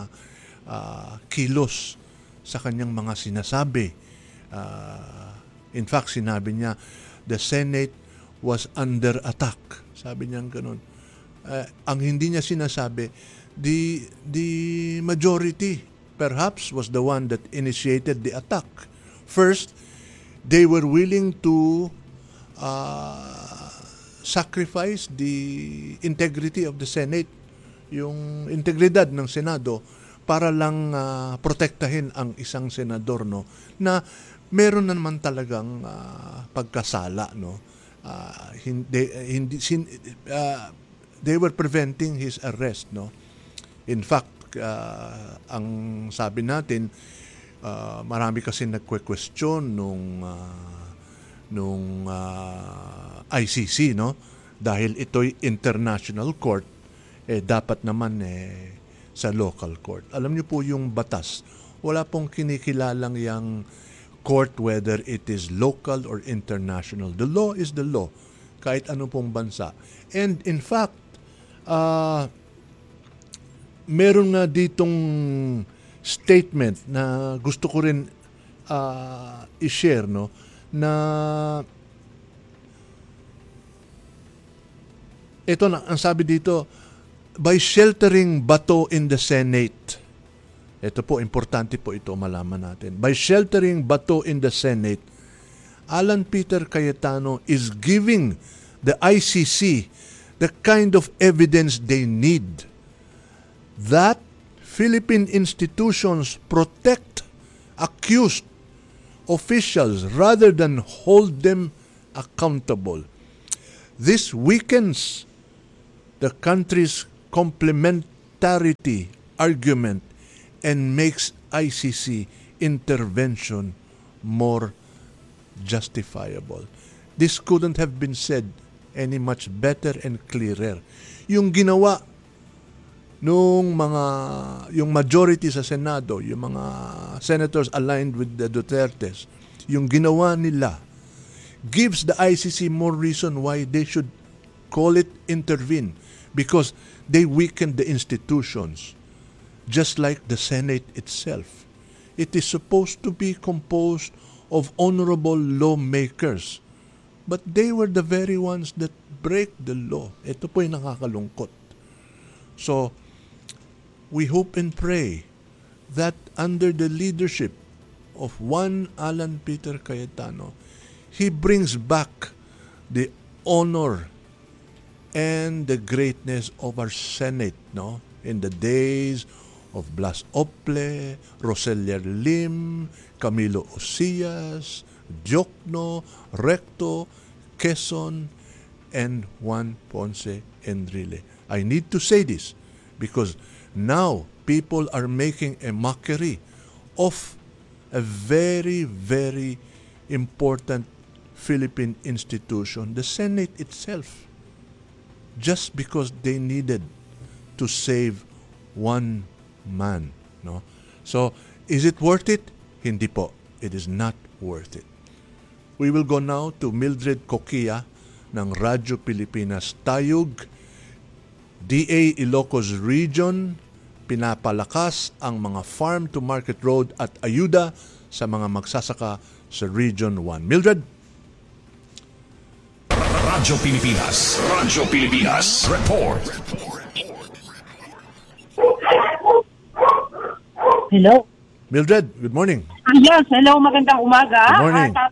uh, kilos, sa kanyang mga sinasabi. Uh, in fact, sinabi niya, the Senate was under attack. Sabi niya ganun. Uh, ang hindi niya sinasabi, the the majority perhaps was the one that initiated the attack. First, they were willing to uh, sacrifice the integrity of the Senate, yung integridad ng Senado, para lang uh, protektahin ang isang senador, no, na meron na naman talagang uh, pagkasala, no. Uh, hindi hindi sin, uh, they were preventing his arrest, no. In fact, uh, ang sabi natin, uh, marami kasi nagque-question nung uh, nung uh, I C C, no, dahil ito'y international court, eh dapat naman eh sa local court. Alam niyo po yung batas, wala pong kinikilalang yang court whether it is local or international. The law is the law, kahit ano pong bansa. And in fact, uh, meron nga ditong statement na gusto ko rin uh, i-share, no, na ito na, ang sabi dito, by sheltering bato in the Senate. Ito po, importante po ito malaman natin. By sheltering bato in the Senate, Alan Peter Cayetano is giving the I C C the kind of evidence they need that Philippine institutions protect accused officials rather than hold them accountable. This weakens the country's complementarity argument and makes I C C intervention more justifiable. This couldn't have been said any much better and clearer. Yung ginawa nung mga yung majority sa Senado, yung mga senators aligned with the Dutertes, yung ginawa nila gives the I C C more reason why they should call it intervene, because they weakened the institutions, just like the Senate itself. It is supposed to be composed of honorable lawmakers, but they were the very ones that break the law. Ito po yung nakakalungkot. So, we hope and pray that under the leadership of one Alan Peter Cayetano, he brings back the honor and the greatness of our Senate, no? In the days of Blas Ople, Roselier Lim, Camilo Osias, Diokno, Recto, Quezon, and Juan Ponce Enrile. I need to say this because now people are making a mockery of a very, very important Philippine institution, the Senate itself, just because they needed to save one man, no? So, is it worth it? Hindi po. It is not worth it. We will go now to Mildred Coquia ng Radyo Pilipinas Tayug. D A Ilocos Region, pinapalakas ang mga farm to market road at ayuda sa mga magsasaka sa Region one. Mildred? Radyo Pilipinas. Radyo Pilipinas. Report. Hello. Mildred, good morning. Ah, yes, hello, magandang umaga. Good morning. Uh,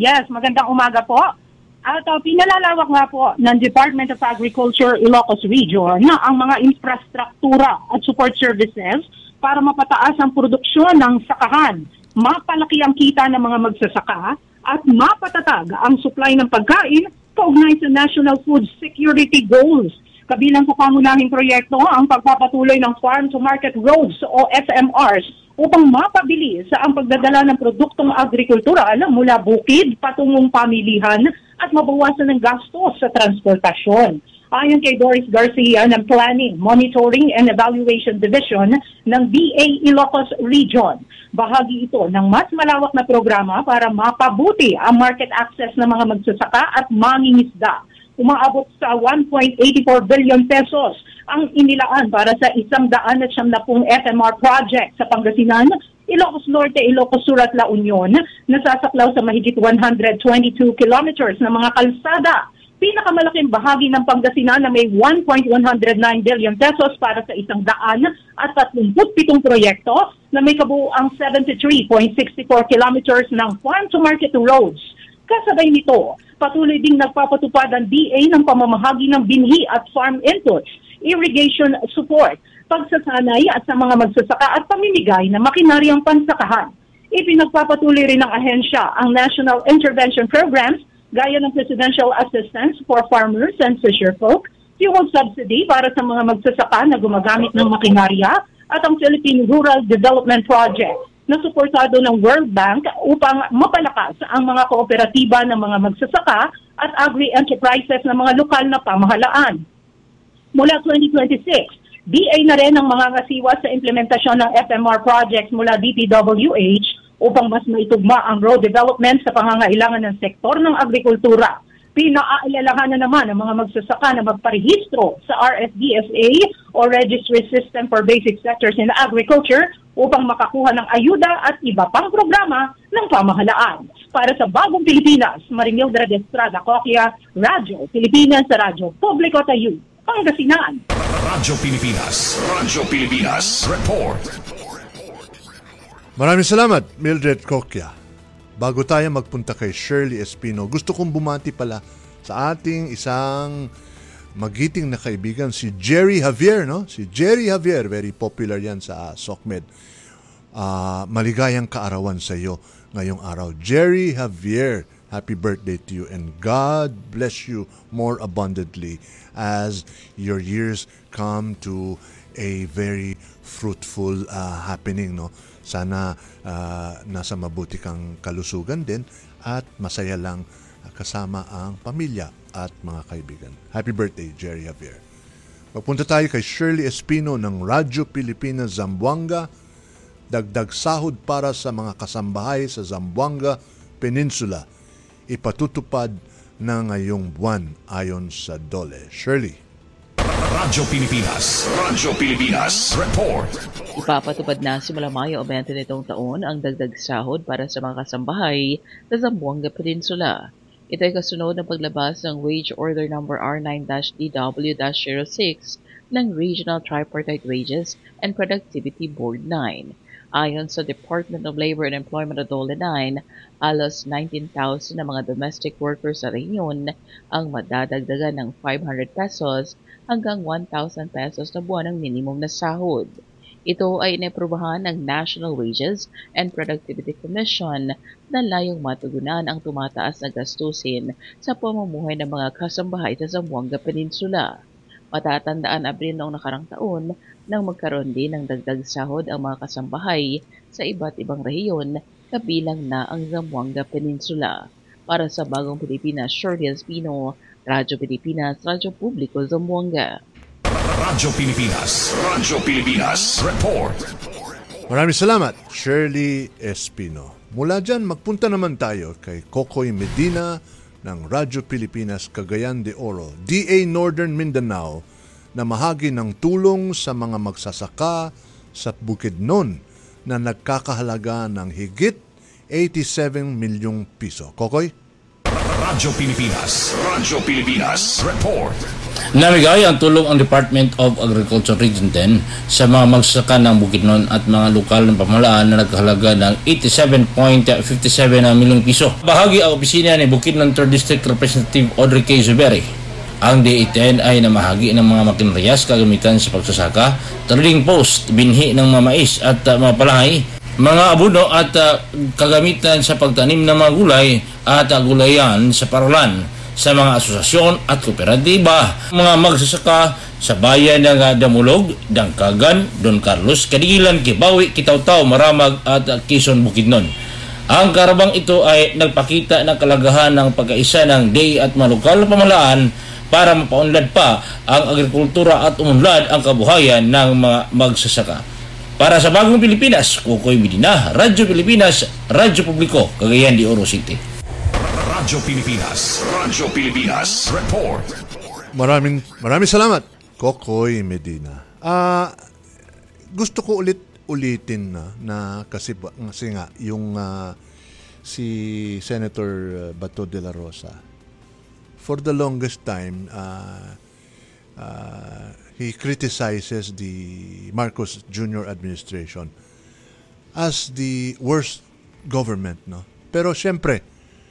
Yes, magandang umaga po. At uh, pinalalawak nga po ng Department of Agriculture Ilocos Region na ang mga infrastruktura at support services para mapataas ang produksyon ng sakahan, mapalaki ang kita ng mga magsasaka at mapatatag ang supply ng pagkain kaugnay sa National Food Security Goals. Kabilang sa pangunahing proyekto ang pagpapatuloy ng Farm to Market Roads o F M Rs upang mapabilis ang pagdadala ng produktong agrikultural mula bukid patungong pamilihan at mabawasan ng gastos sa transportasyon. Ayon kay Doris Garcia ng Planning, Monitoring and Evaluation Division ng D A Ilocos Region, bahagi ito ng mas malawak na programa para mapabuti ang market access ng mga magsasaka at mangingisda. Umaabot sa one point eight four billion pesos ang inilaan para sa isang daan at siyam na pung F M R project sa Pangasinan, Ilocos Norte, Ilocos Sur at La Union, nasasaklaw sa mahigit one hundred twenty-two kilometers na mga kalsada. Pinakamalaking bahagi ng Pangasinan na may one point one oh nine billion pesos para sa isang daan at tatlumpu't pitong proyekto na may kabuuang seventy-three point six four kilometers ng farm-to-market roads. Kasabay nito, patuloy ding nagpapatupad ang D A ng pamamahagi ng binhi at farm inputs, irrigation support, pagsasanay at sa mga magsasaka at pamimigay ng makinaryang pansakahan. Ipinagpapatuloy rin ng ahensya ang National Intervention Programs gaya ng Presidential Assistance for Farmers and Fisherfolk, fuel subsidy para sa mga magsasaka na gumagamit ng makinarya at ang Philippine Rural Development Project na suportado ng World Bank upang mapalakas ang mga kooperatiba ng mga magsasaka at agri-enterprises ng mga lokal na pamahalaan. Mula twenty twenty-six, D A na rin ang mga ngasiwa sa implementasyon ng F M R projects mula D P W H upang mas maitugma ang road development sa pangangailangan ng sektor ng agrikultura. Pinaalalahanan naman ang mga magsasaka na magparehistro sa R S D S A o Registry System for Basic Sectors in Agriculture upang makakuha ng ayuda at iba pang programa ng pamahalaan. Para sa Bagong Pilipinas, Marimilda de Estrada Coquia, Radyo Pilipinas sa Radyo Publiko Tayo, Pangasinan. Radyo Pilipinas, Radyo Pilipinas, Report. Maraming salamat, Mildred Coquia. Bago tayo magpunta kay Shirley Espino, gusto kong bumati pala sa ating isang magiting na kaibigan, si Jerry Javier, no? Si Jerry Javier, very popular yan sa uh, SOCMED. Uh, maligayang kaarawan sa iyo ngayong araw. Jerry Javier, happy birthday to you and God bless you more abundantly as your years come to a very fruitful uh, happening, no? Sana uh, nasa mabuti kang kalusugan din at masaya lang kasama ang pamilya at mga kaibigan. Happy birthday, Jerry Javier. Magpunta tayo kay Shirley Espino ng Radyo Pilipinas Zamboanga. Dagdag sahod para sa mga kasambahay sa Zamboanga Peninsula. Ipatutupad na ngayong buwan ayon sa D O L E. Shirley. Radyo Pilipinas, Radyo Pilipinas, Report. Ipapatupad na simula Mayo o twenty nitong taon ang dagdag sahod para sa mga kasambahay sa Zamboanga Peninsula. Ito ay kasunod ng paglabas ng Wage Order Number R nine D W zero six ng Regional Tripartite Wages and Productivity Board nine. Ayon sa Department of Labor and Employment o D O L E nine, halos nineteen thousand na mga domestic workers sa rehiyon ang madadagdagan ng five hundred pesos hanggang one thousand pesos na buwan ang minimum na sahod. Ito ay inaprubahan ng National Wages and Productivity Commission na layong matugunan ang tumataas na gastusin sa pamumuhay ng mga kasambahay sa Zamboanga Peninsula. Matatandaan Abril noong nakarang taon nang magkaroon din ng dagdag sahod ang mga kasambahay sa iba't ibang rehiyon kabilang na ang Zamboanga Peninsula. Para sa Bagong Pilipinas, Shirley Espino, Radyo Pilipinas, Radyo Publiko, Zamboanga. Radyo Pilipinas, Radyo Pilipinas, Report. Maraming salamat, Shirley Espino. Mula dyan, magpunta naman tayo kay Kokoy Medina ng Radyo Pilipinas, Cagayan de Oro, D A Northern Mindanao, na mahagi ng tulong sa mga magsasaka sa Bukidnon na nagkakahalaga ng higit eighty-seven milyong piso. Kokoy? Radyo Pilipinas, Radyo Pilipinas, Report. Namigay ang tulong ang Department of Agriculture Region ten sa mga magsasaka ng Bukidnon at mga lokal ng pamahalaan na nagkahalaga ng eighty-seven point five seven milyong piso. Bahagi ang opisina ni Bukidnon third District Representative Audrey K. Zuberi. Ang D A ten ay namahagi ng mga makinarias kagamitan sa pagsasaka, trading post, binhi ng mga mais at uh, mga palahay, mga abono at uh, kagamitan sa pagtanim ng mga gulay at uh, gulayan sa paralan, sa mga asosasyon at kooperatiba, mga magsasaka sa bayan ng Damulog, Dangkagan, Don Carlos, Kadigilan, Kibawi, Kitaw-Taw, Maramag at Quezon, Bukidnon. Ang karabang ito ay nagpakita ng kalagahan ng pagkaisa ng D A at mga lokal na pamahalaan para mapaunlad pa ang agrikultura at umunlad ang kabuhayan ng mga magsasaka. Para sa Bagong Pilipinas, Kukoy Medina, Radyo Pilipinas, Radyo Publiko, Cagayan de Oro City. Radyo Pilipinas. Radyo Pilipinas. Report. Maraming maraming salamat, Kokoy Medina. Ah, uh, gusto ko ulit ulitin na, na kasi kasi nga yung uh, si Senator Bato de la Rosa, for the longest time uh, uh, he criticizes the Marcos Junior administration as the worst government, no? Pero syempre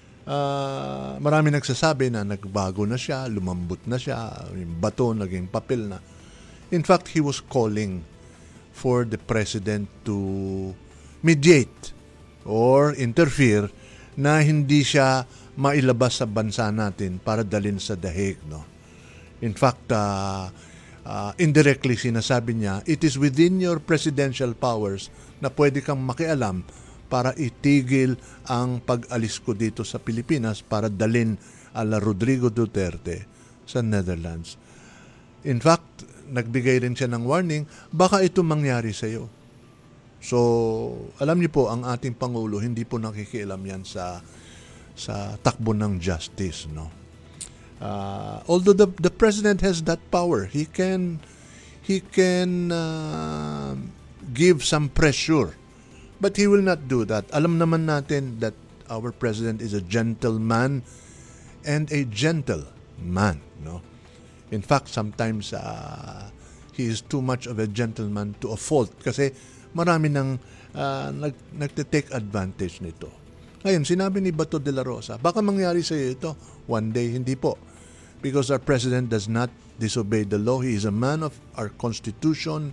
Uh, marami nagsasabi na nagbago na siya, lumambot na siya, yung bato naging papel na. In fact, he was calling for the president to mediate or interfere na hindi siya mailabas sa bansa natin para dalhin sa The Hague, no? In fact, uh, uh, indirectly sinasabi niya, it is within your presidential powers na pwede kang makialam para itigil ang pag-alis ko dito sa Pilipinas para dalhin ala Rodrigo Duterte sa Netherlands. In fact, nagbigay rin siya ng warning, baka ito mangyari sa iyo. So, alam niyo po, ang ating Pangulo, hindi po nakikialam yan sa sa takbo ng justice, no? Uh, although the the president has that power, he can he can uh, give some pressure. But he will not do that. Alam naman natin that our president is a gentleman and a gentleman, no? In fact, sometimes uh, he is too much of a gentleman to a fault kasi marami nang uh, nag, nagte-take advantage nito. Ngayon, sinabi ni Bato de la Rosa, baka mangyari sa iyo ito. One day, hindi po. Because our president does not disobey the law. He is a man of our constitution.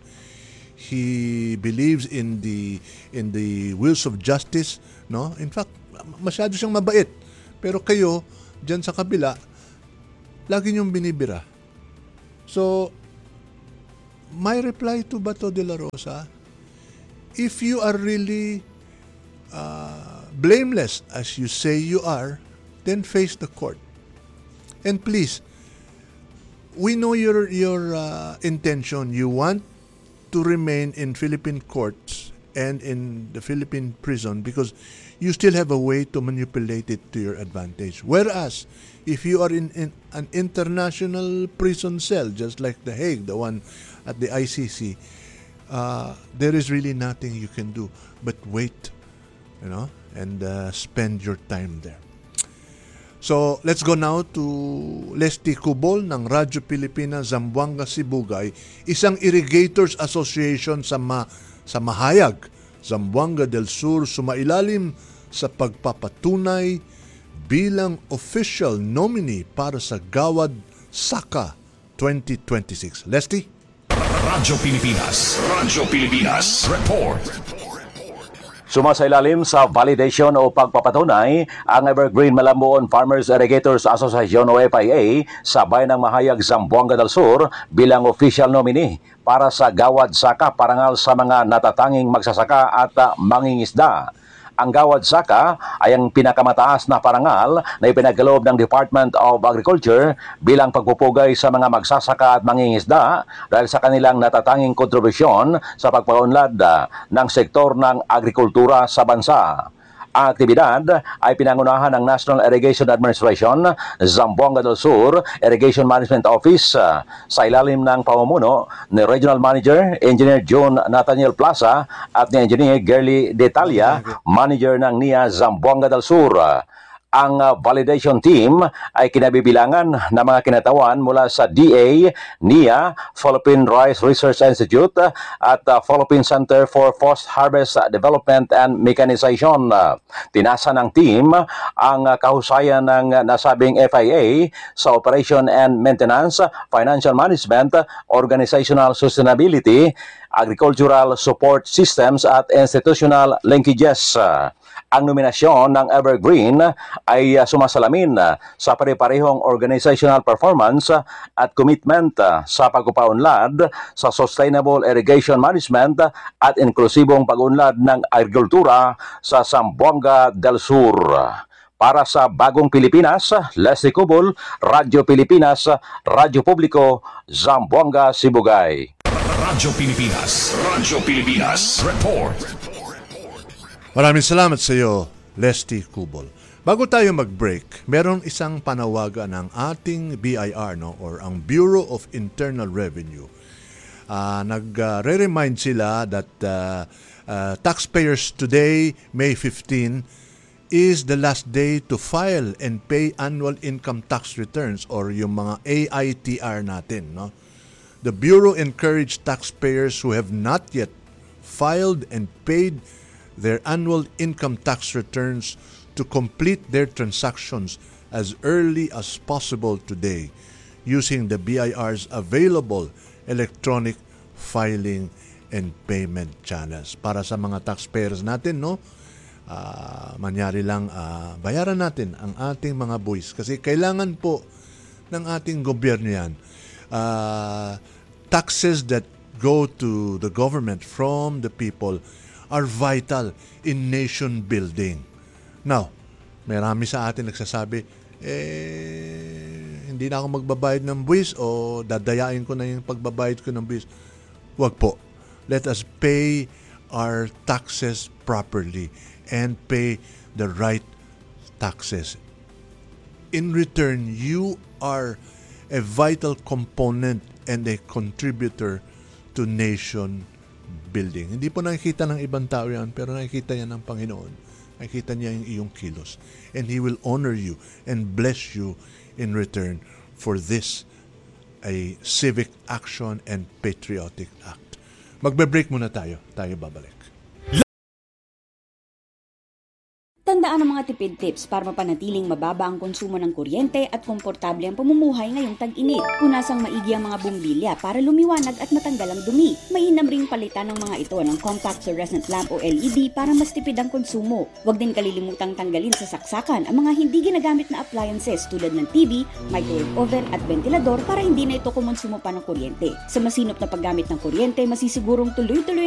He believes in the in the wills of justice, no? In fact, masyado siyang mabait. Pero kayo diyan sa kabila, lagi niyong binibira. So, my reply to Bato de la Rosa, if you are really uh, blameless as you say you are, then face the court. And please, we know your your uh, intention. You want to remain in Philippine courts and in the Philippine prison because you still have a way to manipulate it to your advantage. Whereas, if you are in, in an international prison cell, just like The Hague, the one at the I C C, uh, there is really nothing you can do but wait, you know, and uh, spend your time there. So, let's go now to Leslie Cubol ng Radyo Pilipinas, Zamboanga, Sibugay, isang Irrigators Association sa, ma, sa Mahayag, Zamboanga del Sur, sumailalim sa pagpapatunay bilang official nominee para sa Gawad Saka twenty twenty-six. Leslie? Radyo Pilipinas. Radyo Pilipinas. Report. Sumasailalim sa validation o pagpapatunay ang Evergreen Malambon Farmers Irrigators Association o F I A sa bayan ng Mahayag, Zamboanga del Sur bilang official nominee para sa Gawad Saka parangal sa mga natatanging magsasaka at uh, mangingisda. Ang Gawad Saka ay ang pinakamataas na parangal na ipinagkaloob ng Department of Agriculture bilang pagpupugay sa mga magsasaka at mangingisda dahil sa kanilang natatanging kontribusyon sa pagpaunlad ng sektor ng agrikultura sa bansa. Ang aktibidad ay pinangunahan ng National Irrigation Administration, Zamboanga del Sur Irrigation Management Office sa ilalim ng pamumuno ni Regional Manager Engineer John Nathaniel Plaza at ni Engineer Gerly Detalia, Manager ng N I A Zamboanga del Sur. Ang uh, validation team ay kinabibilangan ng mga kinatawan mula sa D A, N I A, Philippine Rice Research Institute at uh, Philippine Center for Post-Harvest Development and Mechanization. Uh, tinasa ng team ang uh, kahusayan ng uh, nasabing F I A sa operation and maintenance, financial management, organizational sustainability, agricultural support systems at institutional linkages. Uh, Ang nominasyon ng Evergreen ay uh, sumasalamin uh, sa pare-parehong organizational performance uh, at commitment uh, sa pagpapaunlad sa sustainable irrigation management uh, at inklusibong pag-unlad ng agrikultura sa Zamboanga del Sur. Para sa Bagong Pilipinas, Leslie Cubol, Radyo Pilipinas, Radyo Publiko, Zamboanga, Sibugay. Radyo Pilipinas, Radyo Pilipinas, report. Maraming salamat sa iyo, Leslie Cubol. Bago tayo mag-break, meron isang panawagan ng ating B I R, no, or ang Bureau of Internal Revenue. Uh, Nag-re-remind uh, sila that uh, uh, taxpayers today, May fifteenth, is the last day to file and pay annual income tax returns or yung mga A I T R natin. No? The Bureau encouraged taxpayers who have not yet filed and paid their annual income tax returns to complete their transactions as early as possible today using the B I R's available electronic filing and payment channels. Para sa mga taxpayers natin, no, uh, manyari lang uh, bayaran natin ang ating mga buwis kasi kailangan po ng ating gobyerno yan. Uh, taxes that go to the government from the people are vital in nation building. Now, marami sa atin nagsasabi, eh, hindi na ako magbabayad ng buwis o dadayain ko na yung pagbabayad ko ng buwis. Wag po. Let us pay our taxes properly and pay the right taxes. In return, you are a vital component and a contributor to nation building. Hindi po nakikita ng ibang tao yan, pero nakikita yan ng Panginoon. Nakikita niya yung iyong kilos. And He will honor you and bless you in return for this, a civic action and patriotic act. Magbe-break muna tayo. Tayo babalik. Tandaan ang mga tipid tips para mapanatiling mababa ang konsumo ng kuryente at komportable ang pamumuhay ngayong tag-init. Punasang maigi ang mga bumbilya para lumiwanag at matanggal ang dumi. Mainam ring palitan ng mga ito ng compact fluorescent lamp o L E D para mas tipid ang konsumo. Huwag din kalilimutang tanggalin sa saksakan ang mga hindi ginagamit na appliances tulad ng T V, microwave oven at ventilador para hindi na ito kumonsumo pa ng kuryente. Sa masinop na paggamit ng kuryente, masisigurong tuloy-tuloy